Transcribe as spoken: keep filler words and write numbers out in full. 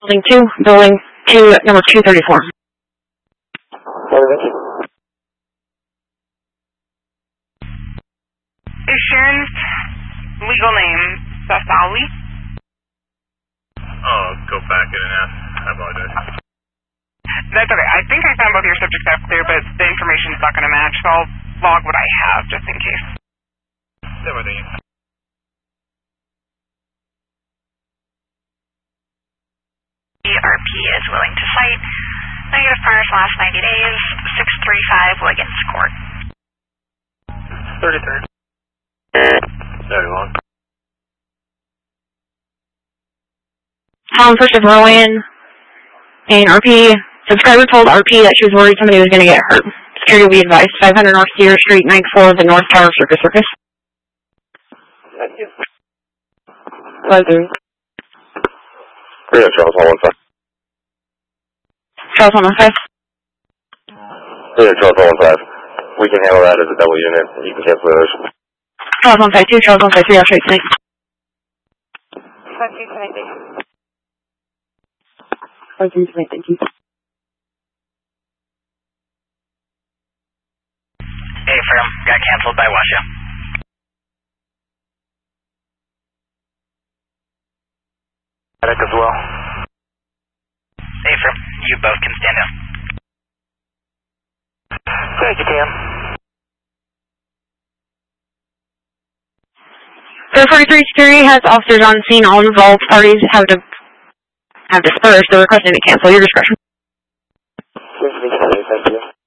Building two, building two, number two thirty-four. Is Sharon's legal name Sasawi? Oh, go back in and ask. I apologize. That's okay. I think I found both your subjects out clear, but the information's not going to match, so I'll log what I have just in case. Yeah, my thing. R P is willing to cite. Negative priors last ninety days. six three five Wiggins Court. thirty-third. Very long. Um, first of Rowan and R P. Subscriber told R P that she was worried somebody was going to get hurt. Security will be advised. five hundred North Cedar Street, ninth floor of the North Tower Circus Circus. Thank you. Five three. Yeah, Charles, one one five. Charles one one five. Yeah, Charles, one one five. We can handle that as a double unit. You can cancel those. Charles one five two, Charles one five three, I'll trade tonight. five two tonight, thank you. five three tonight, thank you. Hey, firm. Got canceled by Washa. Medic as well. Hey, firm. You both can stand down. Thank you, Cam. The forty-three security has officers on scene. All involved parties have to have dispersed. They're requesting to cancel. Your discretion. Seems to be fine, thank you.